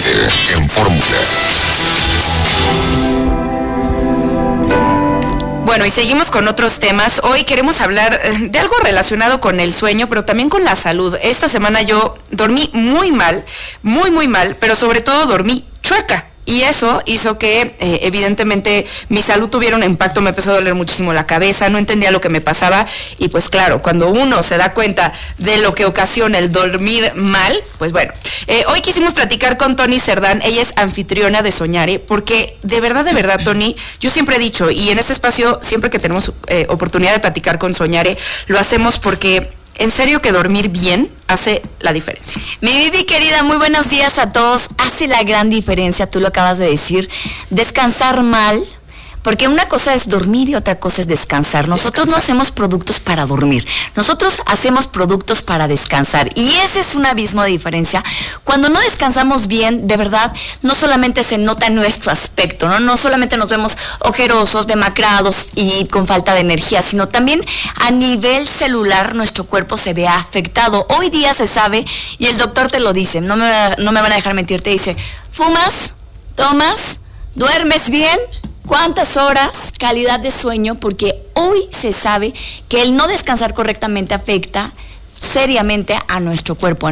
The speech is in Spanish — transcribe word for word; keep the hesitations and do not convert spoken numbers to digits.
líder en fórmula. Bueno, y seguimos con otros temas. Hoy queremos hablar de algo relacionado con el sueño, pero también con la salud. Esta semana yo dormí muy mal, muy, muy mal, pero sobre todo dormí chueca. Y eso hizo que, eh, evidentemente, mi salud tuviera un impacto. Me empezó a doler muchísimo la cabeza, no entendía lo que me pasaba. Y pues claro, cuando uno se da cuenta de lo que ocasiona el dormir mal, pues bueno. Eh, hoy quisimos platicar con Tony Cerdán. Ella es anfitriona de Soñare, porque de verdad, de verdad, Tony, yo siempre he dicho, y en este espacio, siempre que tenemos eh, oportunidad de platicar con Soñare, lo hacemos porque en serio que dormir bien hace la diferencia. Mi Vivi querida, muy buenos días a todos. Hace la gran diferencia, tú lo acabas de decir, descansar mal. Porque una cosa es dormir y otra cosa es descansar. Nosotros descansar. No hacemos productos para dormir. Nosotros hacemos productos para descansar. Y ese es un abismo de diferencia. Cuando no descansamos bien, de verdad, no solamente se nota en nuestro aspecto, ¿no? No solamente nos vemos ojerosos, demacrados y con falta de energía, sino también a nivel celular nuestro cuerpo se ve afectado. Hoy día se sabe, y el doctor te lo dice, no me, no me van a dejar mentir, te dice, fumas, tomas, duermes bien. ¿Cuántas horas? Calidad de sueño, porque hoy se sabe que el no descansar correctamente afecta seriamente a nuestro cuerpo.